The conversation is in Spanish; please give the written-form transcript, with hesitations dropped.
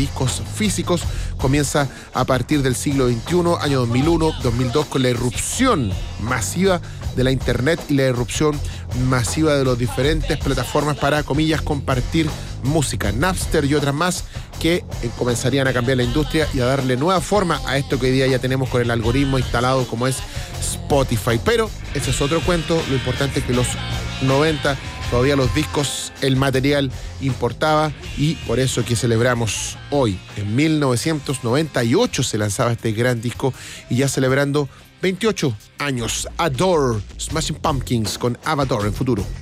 discos físicos comienza a partir del siglo XXI, año 2001, 2002, con la irrupción masiva de la internet y la irrupción masiva de las diferentes plataformas para, comillas, compartir música, Napster y otras más, que comenzarían a cambiar la industria y a darle nueva forma a esto que hoy día ya tenemos con el algoritmo instalado como es Spotify. Pero ese es otro cuento. Lo importante es que los 90 todavía los discos, el material importaba, y por eso que celebramos hoy. En 1998 se lanzaba este gran disco, y ya celebrando 28 años, Adore, Smashing Pumpkins con Avatar en futuro.